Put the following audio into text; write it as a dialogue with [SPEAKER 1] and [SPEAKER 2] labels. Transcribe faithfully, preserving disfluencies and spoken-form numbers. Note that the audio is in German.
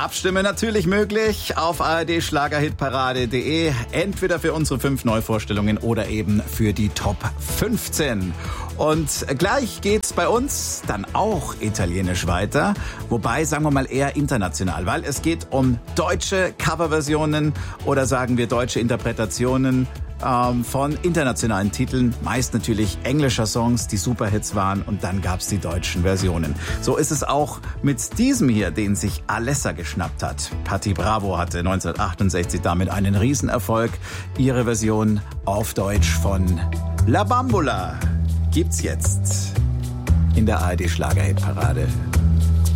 [SPEAKER 1] Abstimmen natürlich möglich auf a r d schlagerhitparade punkt d e, entweder für unsere fünf Neuvorstellungen oder eben für die Top fünfzehn. Und gleich geht's bei uns dann auch italienisch weiter, wobei sagen wir mal eher international, weil es geht um deutsche Coverversionen oder sagen wir deutsche Interpretationen ähm, von internationalen Titeln, meist natürlich englischer Songs, die Superhits waren, und dann gab's die deutschen Versionen. So ist es auch mit diesem hier, den sich Alessa geschnappt hat. Patti Bravo hatte neunzehnhundertachtundsechzig damit einen Riesenerfolg. Ihre Version auf Deutsch von La Bambola gibt's jetzt in der A R D Schlagerhitparade.